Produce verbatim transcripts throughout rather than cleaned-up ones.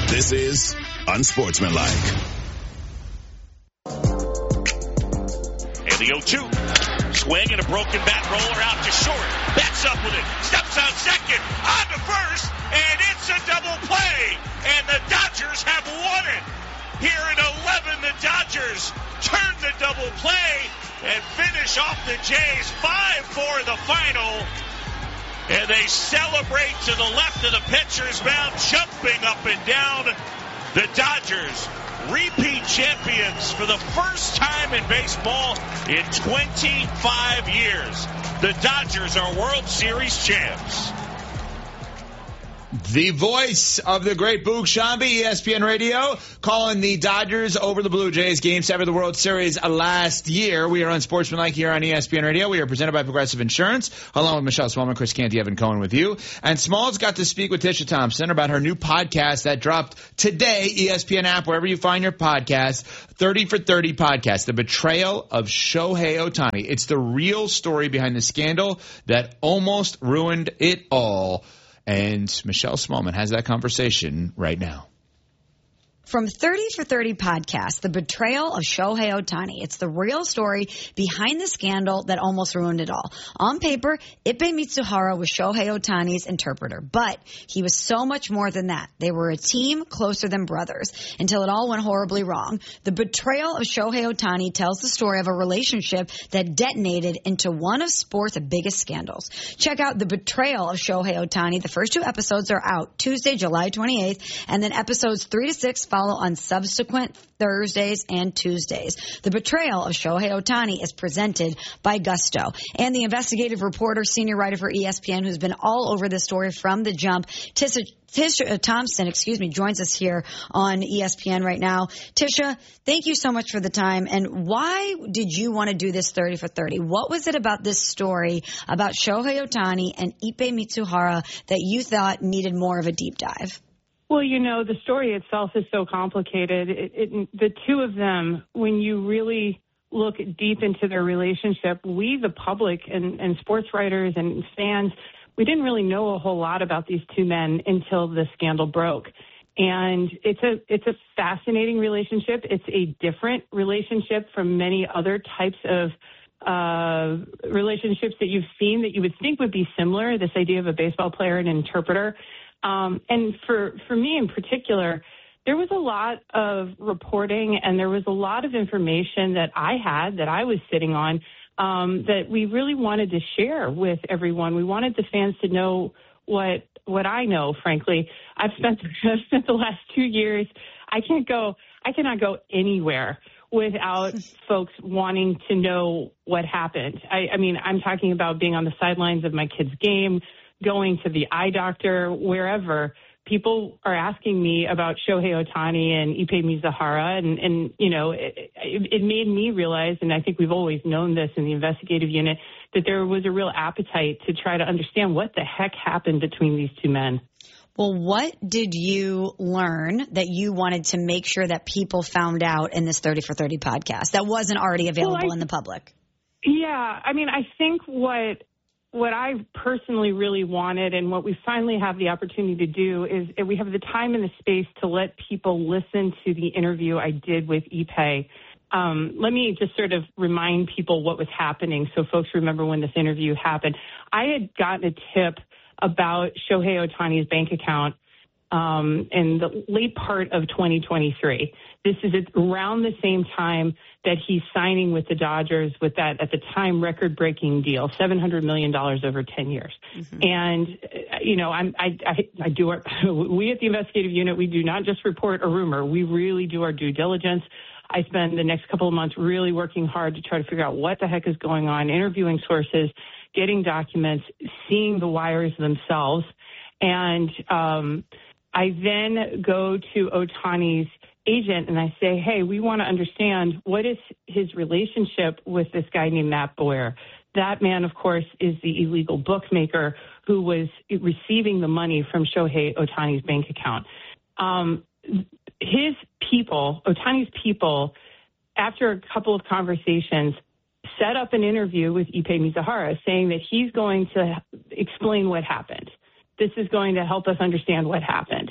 This is Unsportsmanlike. And the oh two. Swing and a broken bat roller out to short. Bats up with it. Steps out second. On to first. And it's a double play. And the Dodgers have won it. Here in eleven, the Dodgers turn the double play and finish off the Jays five four the final. And they celebrate to the left of the pitcher's mound, jumping up and down. The Dodgers, repeat champions for the first time in baseball in twenty-five years. The Dodgers are World Series champs. The voice of the great Boog Sciambi, E S P N Radio, calling the Dodgers over the Blue Jays, Game seven of the World Series last year. We are Unsportsmanlike here on E S P N Radio. We are presented by Progressive Insurance, along with Michelle Smallman, Chris Canty, Evan Cohen with you. And Smalls got to speak with Tisha Thompson about her new podcast that dropped today, E S P N app, wherever you find your podcast, thirty for thirty podcast, The Betrayal of Shohei Ohtani. It's the real story behind the scandal that almost ruined it all. And Michelle Smallman has that conversation right now. From thirty for thirty podcast, The Betrayal of Shohei Ohtani. It's the real story behind the scandal that almost ruined it all. On paper, Ippei Mitsuhara was Shohei Ohtani's interpreter, but he was so much more than that. They were a team closer than brothers until it all went horribly wrong. The Betrayal of Shohei Ohtani tells the story of a relationship that detonated into one of sports' biggest scandals. Check out The Betrayal of Shohei Ohtani. The first two episodes are out Tuesday, July twenty-eighth, and then episodes three to six follow on subsequent Thursdays and Tuesdays. The Betrayal of Shohei Ohtani is presented by Gusto. And the investigative reporter, senior writer for E S P N, who's been all over this story from the jump, Tisha, Tisha Thompson, excuse me, joins us here on E S P N right now. Tisha, thank you so much for the time. And why did you want to do this thirty for thirty? What was it about this story about Shohei Ohtani and Ippei Mitsuhara that you thought needed more of a deep dive? Well, you know, the story itself is so complicated. It, it, the two of them, when you really look deep into their relationship, we, the public and, and sports writers and fans, we didn't really know a whole lot about these two men until the scandal broke. And it's a it's a fascinating relationship. It's a different relationship from many other types of uh, relationships that you've seen that you would think would be similar, this idea of a baseball player and an interpreter. Um, and for, for me in particular, there was a lot of reporting and there was a lot of information that I had that I was sitting on um, that we really wanted to share with everyone. We wanted the fans to know what what I know, frankly. I've spent, I've spent the last two years. I can't go. I cannot go anywhere without folks wanting to know what happened. I, I mean, I'm talking about being on the sidelines of my kid's game, going to the eye doctor, wherever. People are asking me about Shohei Ohtani and Ippei Mitsuhara, and, and you know, it, it, it made me realize, and I think we've always known this in the investigative unit, that there was a real appetite to try to understand what the heck happened between these two men. Well, what did you learn that you wanted to make sure that people found out in this thirty for thirty podcast that wasn't already available well, I, in the public? Yeah, I mean, I think what... What I personally really wanted and what we finally have the opportunity to do is we have the time and the space to let people listen to the interview I did with Ippei. Um, let me just sort of remind people what was happening so folks remember when this interview happened. I had gotten a tip about Shohei Ohtani's bank account um, in the late part of twenty twenty-three. This is around the same time that he's signing with the Dodgers with that, at the time, record-breaking deal, seven hundred million dollars over ten years. Mm-hmm. And, you know, I'm, I, I, I do our, we at the investigative unit, we do not just report a rumor. We really do our due diligence. I spend the next couple of months really working hard to try to figure out what the heck is going on, interviewing sources, getting documents, seeing the wires themselves. And um, I then go to Ohtani's agent and I say, hey, we want to understand what is his relationship with this guy named Matt Boyer. That man, of course, is the illegal bookmaker who was receiving the money from Shohei Ohtani's bank account. Um, his people, Ohtani's people, after a couple of conversations, set up an interview with Ippei Mitsuhara saying that he's going to explain what happened. This is going to help us understand what happened.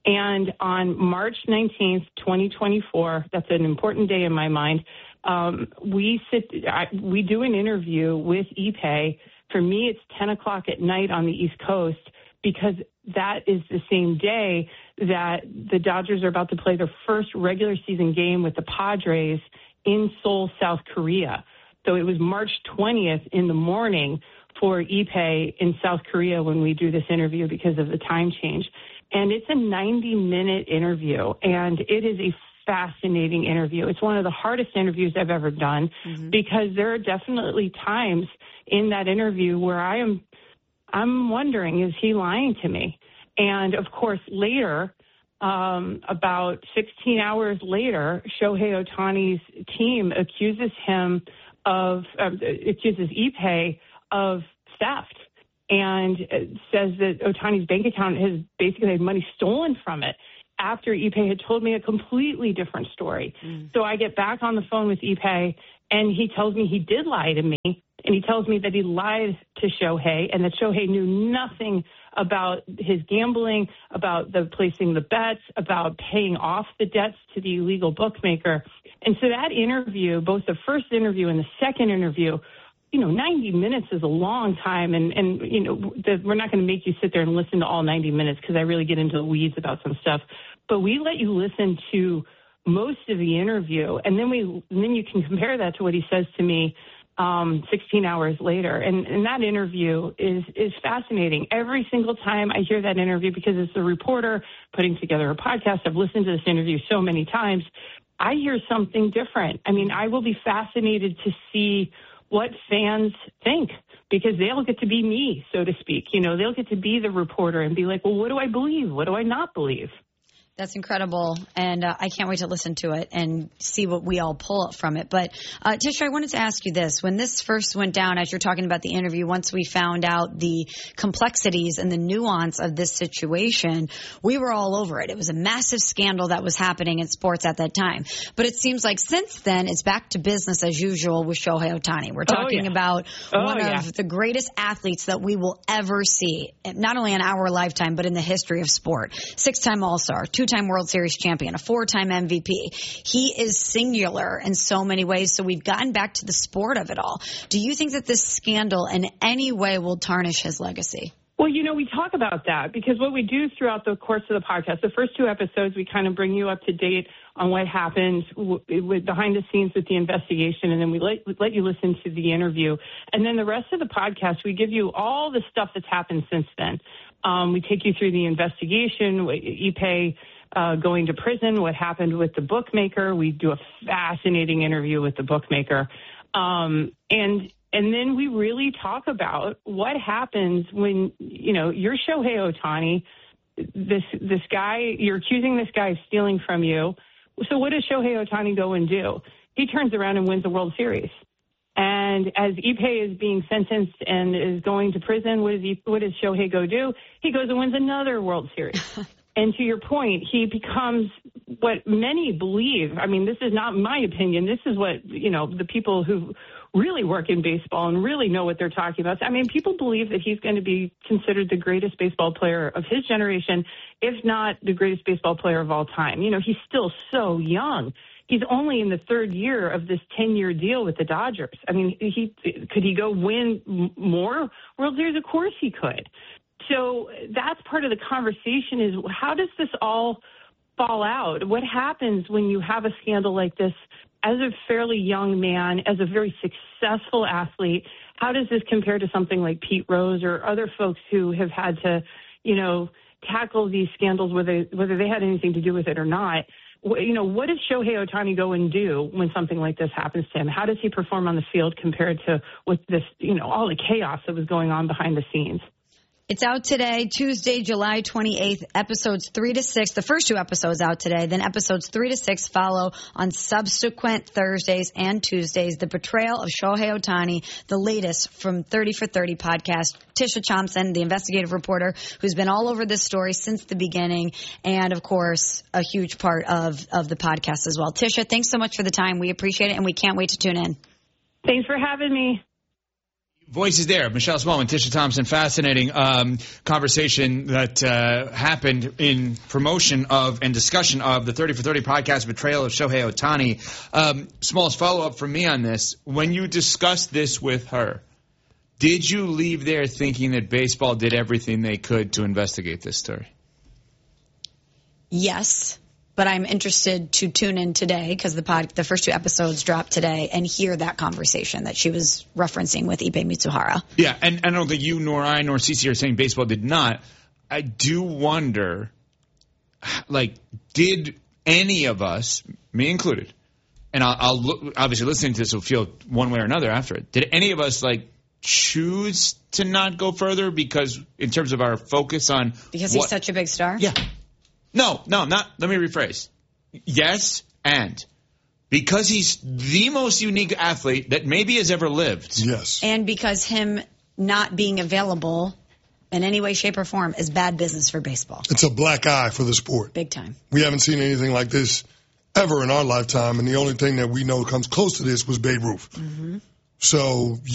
And on March nineteenth, twenty twenty-four, that's an important day in my mind, um, we sit, I, we do an interview with Ipe. For me, it's ten o'clock at night on the East Coast, because that is the same day that the Dodgers are about to play their first regular season game with the Padres in Seoul, South Korea. So it was March twentieth in the morning for Ipe in South Korea when we do this interview because of the time change. And it's a ninety-minute interview, and it is a fascinating interview. It's one of the hardest interviews I've ever done, mm-hmm. because there are definitely times in that interview where I am I'm wondering, is he lying to me? And, of course, later, um, about sixteen hours later, Shohei Ohtani's team accuses him of, uh, accuses Ipe of theft, and says that Ohtani's bank account has basically had money stolen from it after Ipe had told me a completely different story. Mm. So I get back on the phone with Ipe, and he tells me he did lie to me, and he tells me that he lied to Shohei and that Shohei knew nothing about his gambling, about the placing the bets, about paying off the debts to the illegal bookmaker. And so that interview, both the first interview and the second interview, you know, ninety minutes is a long time, and, and you know, the, we're not going to make you sit there and listen to all ninety minutes because I really get into the weeds about some stuff. But we let you listen to most of the interview, and then we and then you can compare that to what he says to me um, sixteen hours later. And, and that interview is, is fascinating. Every single time I hear that interview, because it's a reporter putting together a podcast, I've listened to this interview so many times, I hear something different. I mean, I will be fascinated to see what fans think, because they'll get to be me, so to speak. You know, they'll get to be the reporter and be like, well, what do I believe? What do I not believe? That's incredible, and uh, I can't wait to listen to it and see what we all pull up from it. But, uh, Tisha, I wanted to ask you this. When this first went down, as you're talking about the interview, once we found out the complexities and the nuance of this situation, we were all over it. It was a massive scandal that was happening in sports at that time. But it seems like since then, it's back to business as usual with Shohei Ohtani. We're talking oh, yeah. about oh, one yeah. of the greatest athletes that we will ever see, not only in our lifetime, but in the history of sport. Six-time All-Star, two-time World Series champion, a four-time M V P. He is singular in so many ways, so we've gotten back to the sport of it all. Do you think that this scandal in any way will tarnish his legacy? Well, you know, we talk about that because what we do throughout the course of the podcast, the first two episodes, we kind of bring you up to date on what happened w- with behind the scenes with the investigation, and then we let, let you listen to the interview. And then the rest of the podcast, we give you all the stuff that's happened since then. Um, we take you through the investigation, Ipe uh, going to prison, what happened with the bookmaker. We do a fascinating interview with the bookmaker. Um, and And then we really talk about what happens when, you know, you're Shohei Ohtani, this this guy, you're accusing this guy of stealing from you. So what does Shohei Ohtani go and do? He turns around and wins the World Series. And as Ipe is being sentenced and is going to prison, what does, he, what does Shohei go do? He goes and wins another World Series. And to your point, he becomes what many believe. I mean, this is not my opinion. This is what, you know, the people who really work in baseball and really know what they're talking about. I mean, people believe that he's going to be considered the greatest baseball player of his generation, if not the greatest baseball player of all time. You know, he's still so young. He's only in the third year of this ten-year deal with the Dodgers. I mean, he could he go win more World Series? Of course he could. So that's part of the conversation is how does this all fall out? What happens when you have a scandal like this as a fairly young man, as a very successful athlete? How does this compare to something like Pete Rose or other folks who have had to, you know, tackle these scandals, whether, whether they had anything to do with it or not? You know, what does Shohei Ohtani go and do when something like this happens to him? How does he perform on the field compared to with this, you know, all the chaos that was going on behind the scenes? It's out today, Tuesday, July twenty-eighth, episodes three to six. The first two episodes out today. Then episodes three to six follow on subsequent Thursdays and Tuesdays. The Betrayal of Shohei Ohtani, the latest from thirty for thirty podcast. Tisha Chomsky, the investigative reporter who's been all over this story since the beginning. And, of course, a huge part of, of the podcast as well. Tisha, thanks so much for the time. We appreciate it, and we can't wait to tune in. Thanks for having me. voices there. Michelle Smallman, Tisha Thompson, fascinating um, conversation that uh, happened in promotion of and discussion of the thirty for thirty podcast, Betrayal of Shohei Ohtani. Um, Smalls, follow-up from me on this. When you discussed this with her, did you leave there thinking that baseball did everything they could to investigate this story? Yes. But I'm interested to tune in today because the pod, the first two episodes dropped today and hear that conversation that she was referencing with Ippei Mitsuhara. Yeah, and, and I don't think you nor I nor Cece are saying baseball did not. I do wonder, like, did any of us, me included, and I'll, I'll look, obviously listening to this will feel one way or another after it, did any of us, like, choose to not go further because in terms of our focus on Because what, he's such a big star? Yeah. No, no, not. Let me rephrase. Yes, and because he's the most unique athlete that maybe has ever lived. Yes. And because him not being available in any way, shape, or form is bad business for baseball. It's a black eye for the sport. Big time. We haven't seen anything like this ever in our lifetime, and the only thing that we know comes close to this was Babe Ruth. Mm-hmm. So